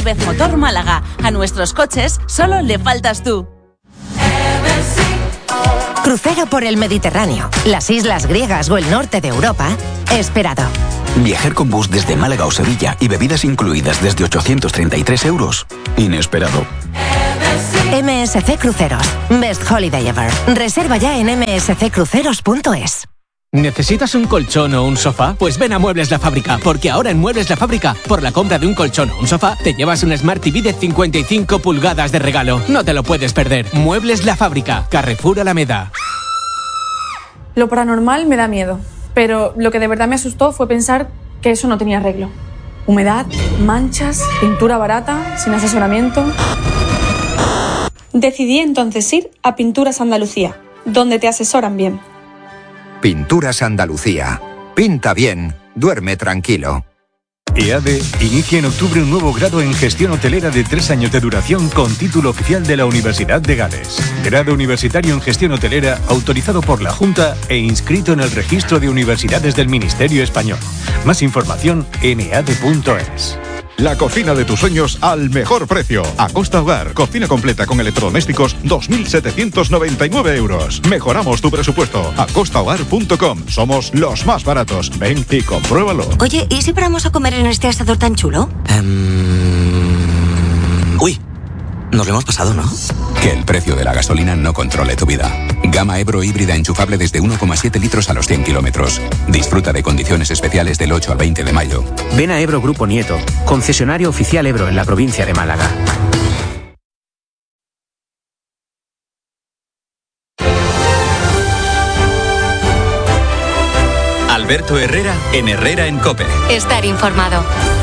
Motor Málaga. A nuestros coches solo le faltas tú. Crucero por el Mediterráneo, las islas griegas o el norte de Europa, esperado. Viajar con bus desde Málaga o Sevilla y bebidas incluidas desde 833 euros, inesperado. MSC Cruceros, Best Holiday Ever. Reserva ya en msccruceros.es. ¿Necesitas un colchón o un sofá? Pues ven a Muebles La Fábrica, porque ahora en Muebles La Fábrica, por la compra de un colchón o un sofá, te llevas un Smart TV de 55 pulgadas de regalo. No te lo puedes perder. Muebles La Fábrica, Carrefour Alameda. Lo paranormal me da miedo, pero lo que de verdad me asustó fue pensar que eso no tenía arreglo. Humedad, manchas, pintura barata, sin asesoramiento. Decidí entonces ir a Pinturas Andalucía, donde te asesoran bien. Pinturas Andalucía. Pinta bien, duerme tranquilo. EADE inicia en octubre un nuevo grado en gestión hotelera de 3 años de duración con título oficial de la Universidad de Gales. Grado universitario en gestión hotelera autorizado por la Junta e inscrito en el registro de universidades del Ministerio Español. Más información en eade.es. La cocina de tus sueños al mejor precio. Acosta Hogar, cocina completa con electrodomésticos, 2.799 euros. Mejoramos tu presupuesto. acostahogar.com. Somos los más baratos. Ven y compruébalo. Oye, ¿y si paramos a comer en este asador tan chulo? Uy, nos lo hemos pasado, ¿no? Que el precio de la gasolina no controle tu vida. Gama Ebro híbrida enchufable desde 1,7 litros a los 100 kilómetros. Disfruta de condiciones especiales del 8 al 20 de mayo. Ven a Ebro Grupo Nieto, concesionario oficial Ebro en la provincia de Málaga. Alberto Herrera en Herrera en COPE. Estar informado.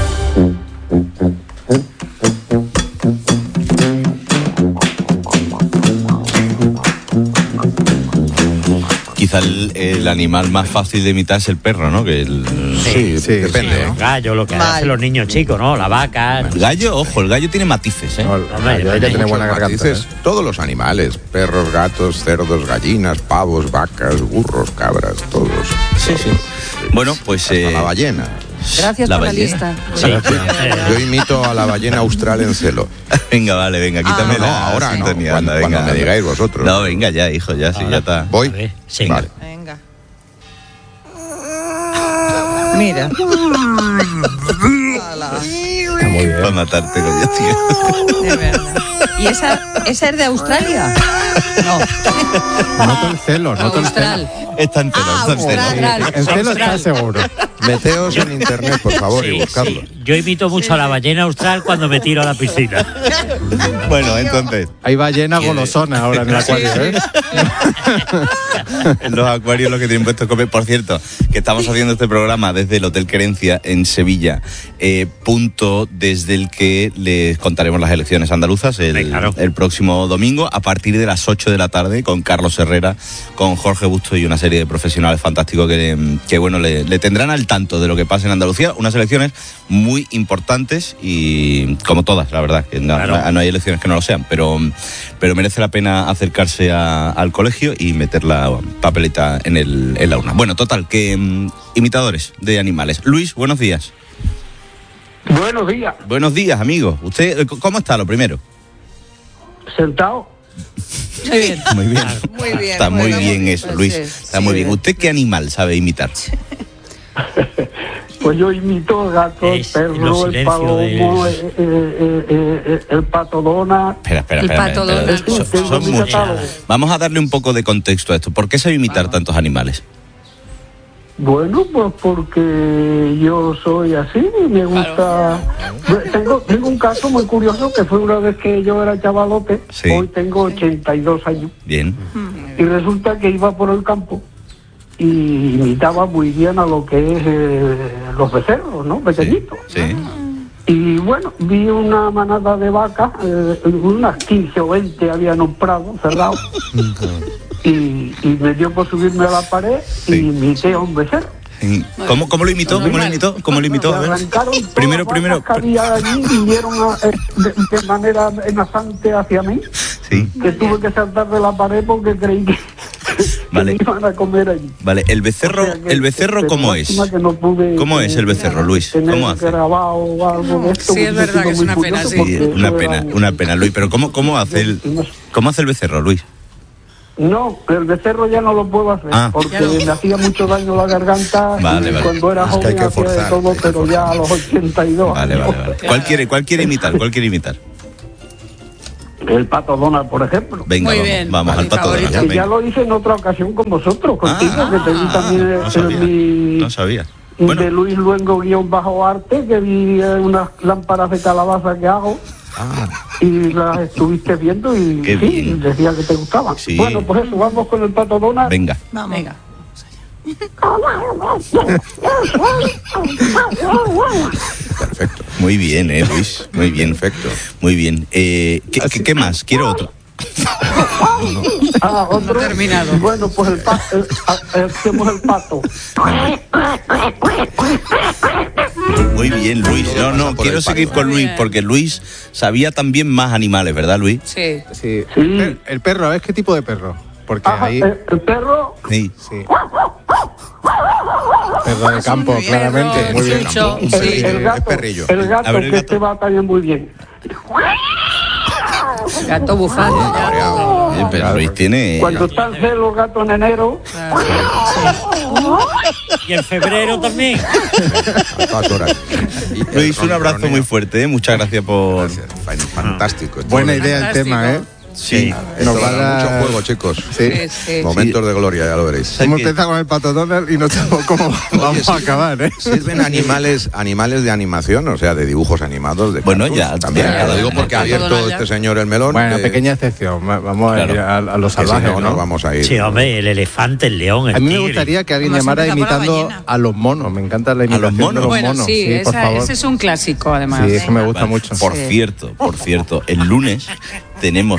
Quizá el animal más fácil de imitar es el perro, ¿no? Que sí, depende. El gallo, lo que hacen los niños chicos, ¿no? La vaca. El gallo, ojo, el gallo tiene matices, ¿eh? Hay que tener buena garganta. Todos los animales, perros, gatos, cerdos, gallinas, pavos, vacas, burros, cabras, todos. Sí. Bueno, pues... la ballena. Gracias por la lista. Sí. Yo imito a la ballena austral en celo. Venga, quítame no, ahora no, cuando me digáis vosotros. No, venga ya, hijo, ya está. ¿Voy? Sí. Vale. Venga. Mira. Está muy bien. Para matarte con ella, tío. De verdad. ¿Y esa es de Australia? No. Noto el celo, Austral. Está en celo, En celo está seguro. Meteos en internet, por favor, y buscarlo. Sí. Yo imito mucho a la ballena austral cuando me tiro a la piscina. Bueno, entonces... Hay ballena golosona ahora en el acuario, ¿eh? En los acuarios lo que tienen puesto comer. Por cierto, que estamos haciendo este programa desde el Hotel Querencia en Sevilla, punto desde el que les contaremos las elecciones andaluzas el próximo domingo a partir de las 8 de la tarde con Carlos Herrera, con Jorge Busto y una serie de profesionales fantásticos que bueno, le tendrán al tanto de lo que pasa en Andalucía. Unas elecciones muy importantes y como todas, la verdad, que no hay elecciones que no lo sean, pero merece la pena acercarse al colegio y meter la papeleta en la urna. Bueno, total, que imitadores de animales. Luis, buenos días. Buenos días. Buenos días, amigo. ¿Usted cómo está, lo primero? Sentado. Muy bien. Muy bien. Muy bien. Está muy bien eso, pues Luis. sí, Está muy bien. ¿Usted qué animal sabe imitar? Pues yo imito el gato, el perro, el palomo, el pato Donald. Espera. El pato Donald. Son muchos. Vamos a darle un poco de contexto a esto. ¿Por qué sabe imitar tantos animales? Bueno, pues porque yo soy así, me gusta... Tengo un caso muy curioso que fue una vez que yo era chavalote, sí. Hoy tengo 82 años. Bien. Y resulta que iba por el campo y imitaba muy bien a lo que es los becerros, ¿no? Pequeñitos. Sí. Y bueno, vi una manada de vacas, unas 15 o 20 habían un prado cerrado. Y me dio por subirme a la pared y imité a un becerro. ¿Cómo lo imitó? ¿Cómo lo imitó? A ver. Primero. Que había allí y vinieron de manera amenazante hacia mí. Sí. Que tuve que saltar de la pared porque creí que Vale. que iban a comer allí. Vale, el becerro, ¿cómo es? ¿Cómo es el becerro, Luis? ¿Cómo hace? Sí, es verdad que es una pena, sí. Una pena, Luis. Pero ¿cómo hace el becerro, Luis? No, el becerro ya no lo puedo hacer, porque me hacía mucho daño la garganta. Vale. Cuando era joven hacía de todo, pero ya a los 82 Vale. ¿Cuál quiere imitar? El Pato Donald, por ejemplo. Venga, vamos al Pato Donald. Ya lo hice en otra ocasión con vosotros, contigo, que te vi también no sabía. De Luis Luengo _arte, que vi unas lámparas de calabaza que hago. Y las estuviste viendo y decía que te gustaban. Sí. Bueno, pues eso, vamos con el Pato Donald. Venga. Venga. Perfecto. Muy bien, Luis. Muy bien. Perfecto. Muy bien. ¿Qué más? Quiero otro. Otro. Terminado. Bueno, pues hacemos el pato. Muy bien, Luis. No, quiero seguir con Luis, porque Luis sabía también más animales, ¿verdad, Luis? Sí. El perro, ¿es qué tipo de perro? Porque ahí... ¿El perro? Sí. Perro de campo, claramente. Muy bien. El gato, es perrillo. El gato, que este va también muy bien. Gato bufando. Pero Luis tiene... Cuando están celos los gatos en enero. Y en febrero también. Luis, un abrazo muy fuerte, Muchas gracias por... Fantástico. Buena idea el tema, ¿eh? Sí. Nos va a dar mucho juego, chicos. Sí. Momentos de gloria, ya lo veréis. Hemos empezado con el Pato Donald y no sabemos cómo vamos a acabar, ¿eh? Sirven animales de animación, o sea, de dibujos animados. De bueno, ya. También, lo digo porque ha abierto este señor el melón. Bueno, pequeña excepción. Vamos a ir a los salvajes, ¿no? Nos vamos a ir. Sí, hombre, el elefante, el león, el tigre. A mí me tigre. gustaría que alguien llamara imitando a los monos. Me encanta la imitación de los monos. Sí, por favor. ese es un clásico, además. Sí, eso me gusta mucho. Por cierto, el lunes tenemos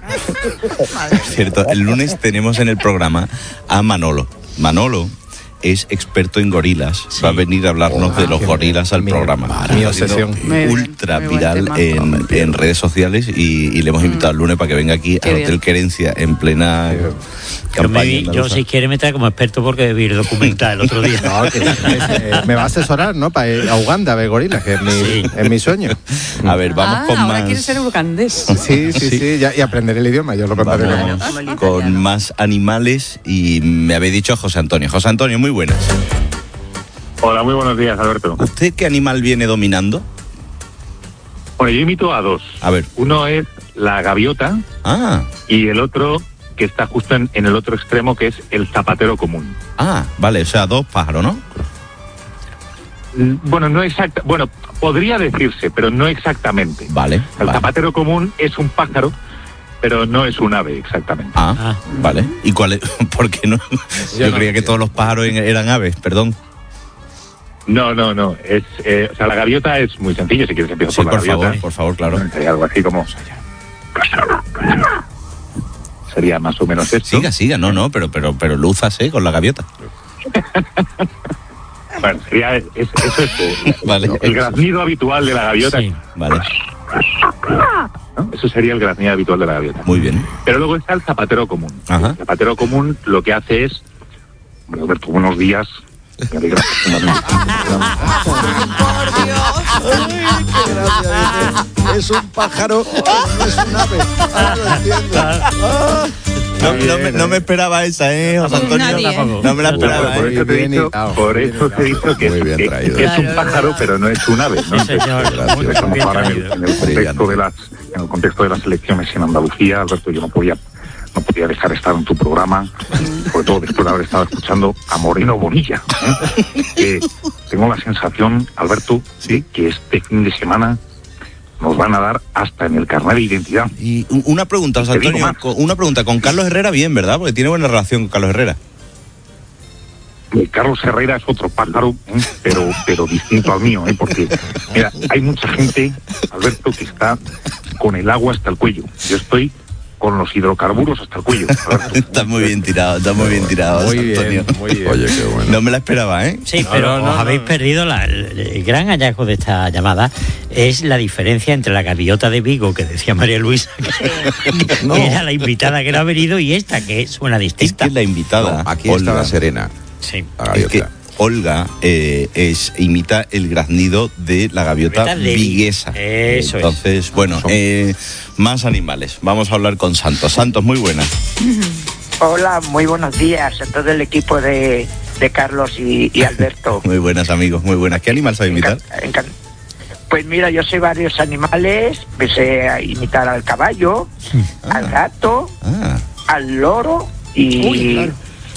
en el programa a Manolo. Manolo es experto en gorilas. Va a venir a hablarnos de los gorilas al programa. Mi obsesión. Ultra viral en redes sociales y le hemos invitado el lunes para que venga aquí al Hotel Querencia en plena campaña. Yo si quiere me trae como experto porque vi el documental el otro día. Me va a asesorar, ¿no? Para ir a Uganda a ver gorilas, que es mi sueño. A ver, vamos con ahora más... quiere ser ugandés. Sí, y aprender el idioma, yo lo contaré. Con más animales y me habéis dicho José Antonio. José Antonio, muy buenas. Hola, muy buenos días, Alberto. ¿Usted qué animal viene dominando? Bueno, yo imito a dos. A ver. Uno es la gaviota y el otro que está justo en el otro extremo, que es el zapatero común. Vale, o sea, dos pájaros, ¿no? Bueno, no exacto. Bueno, podría decirse, pero no exactamente. Vale. El zapatero común es un pájaro, pero no es un ave exactamente. Vale. ¿Y cuál es? ¿Por qué no? Yo creía que todos los pájaros eran aves, perdón. No. O sea, la gaviota es muy sencillo, si quieres empiezo por la gaviota. Por favor, claro. Sería algo así como... Sería más o menos esto. Siga, no, pero lúzase con la gaviota. Bueno, sería eso es vale. El graznido habitual de la gaviota. Sí, vale. ¿No? Eso sería el graznido habitual de la gaviota. Muy bien. Pero luego está el zapatero común. El zapatero común lo que hace es... Alberto, buenos días. Me alegra. Es un pájaro, no es un ave. No me esperaba esa, José Antonio. No me la esperaba. Por eso te he dicho que es un pájaro, pero no es un ave, ¿no? Ahora en el contexto de las elecciones en Andalucía, Alberto, yo no podía dejar de estar en tu programa, sobre todo después de haber estado escuchando a Moreno Bonilla, que tengo la sensación, Alberto, que este fin de semana nos van a dar hasta en el carnet de identidad. Y una pregunta, José Antonio, con Carlos Herrera bien, ¿verdad? Porque tiene buena relación con Carlos Herrera. Carlos Herrera es otro pájaro, pero distinto al mío, porque mira, hay mucha gente, Alberto, que está con el agua hasta el cuello. Yo estoy con los hidrocarburos hasta el cuello. Está muy bien tirado, Antonio. Muy bien. Oye, qué bueno. No me la esperaba, ¿eh? Sí, pero os habéis perdido el gran hallazgo de esta llamada es la diferencia entre la gaviota de Vigo, que decía María Luisa, que era la invitada que no ha venido, y esta, que suena distinta. Es que la invitada... aquí está la Serena. Sí. La gaviota. Es que Olga imita el graznido de la gaviota viguesa. Eso Entonces, es. bueno, más animales. Vamos a hablar con Santos. Santos, muy buenas. Hola, muy buenos días a todo el equipo de Carlos y Alberto. Muy buenas, amigos, muy buenas. ¿Qué animal sabe imitar? Pues mira, yo sé varios animales. Empecé a imitar al caballo, al gato, al loro y